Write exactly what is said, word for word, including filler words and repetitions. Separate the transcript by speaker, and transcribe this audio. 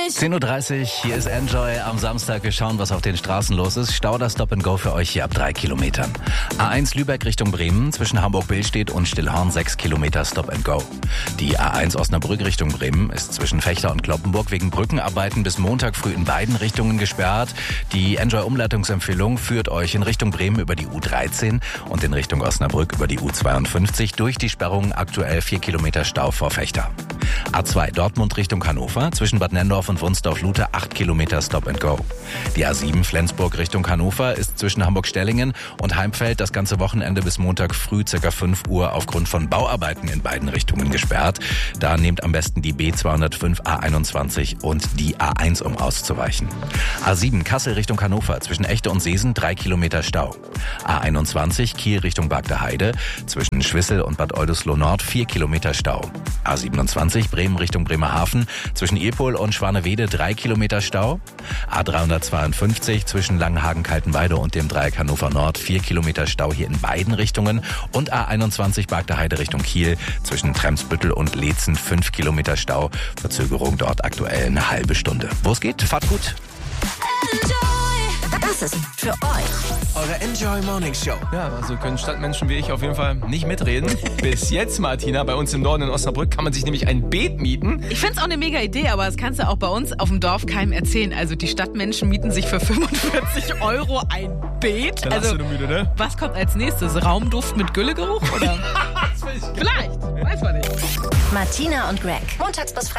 Speaker 1: zehn Uhr dreißig, hier ist Enjoy am Samstag. Wir schauen, was auf den Straßen los ist. Stau das Stop and Go für euch hier ab drei Kilometern. A eins Lübeck Richtung Bremen, zwischen Hamburg-Billstedt und Stillhorn sechs Kilometer Stop and Go. Die A eins Osnabrück Richtung Bremen ist zwischen Fechter und Cloppenburg wegen Brückenarbeiten bis Montag früh in beiden Richtungen gesperrt. Die Enjoy-Umleitungsempfehlung führt euch in Richtung Bremen über die U dreizehn und in Richtung Osnabrück über die U zweiundfünfzig. Durch die Sperrungen aktuell vier Kilometer Stau vor Fechter. A zwei Dortmund Richtung Hannover, zwischen Bad Nenndorf und Wunsdorf-Lute acht Kilometer Stop and Go. Die A sieben Flensburg Richtung Hannover ist zwischen Hamburg-Stellingen und Heimfeld das ganze Wochenende bis Montag früh ca. fünf Uhr aufgrund von Bauarbeiten in beiden Richtungen gesperrt. Da nehmt am besten die B zweihundertfünf A einundzwanzig und die A eins, um auszuweichen. A sieben Kassel Richtung Hannover, zwischen Echte und Seesen drei Kilometer Stau. A einundzwanzig Kiel Richtung Bagde Heide, zwischen Schwissel und Bad Oldesloe Nord vier Kilometer Stau. A siebenundzwanzig Bremen Richtung Bremerhaven, zwischen Epol und Schwanewede drei Kilometer Stau. A dreihundertzweiundfünfzig zwischen Langenhagen-Kaltenweide und dem Dreieck Hannover Nord vier Kilometer Stau hier in beiden Richtungen. Und A einundzwanzig Bagde Heide Richtung Kiel, zwischen Tremsbüttel und Leetzen fünf Kilometer Stau. Verzögerung dort aktuell eine halbe Stunde. Wo es geht, fahrt gut.
Speaker 2: Das ist für euch
Speaker 3: eure Enjoy Morning Show.
Speaker 4: Ja, also können Stadtmenschen wie ich auf jeden Fall nicht mitreden. Bis jetzt, Martina, bei uns im Norden in Osnabrück kann man sich nämlich ein Beet mieten.
Speaker 5: Ich find's auch eine mega Idee, aber das kannst du auch bei uns auf dem Dorf keinem erzählen. Also die Stadtmenschen mieten sich für fünfundvierzig Euro ein Beet.
Speaker 4: Da
Speaker 5: also
Speaker 4: du müde, ne?
Speaker 5: Was kommt als nächstes? Raumduft mit Güllegeruch? Oder?
Speaker 4: Das will ich
Speaker 5: Vielleicht, weiß man nicht.
Speaker 2: Martina und Greg. Montags bis Freitags.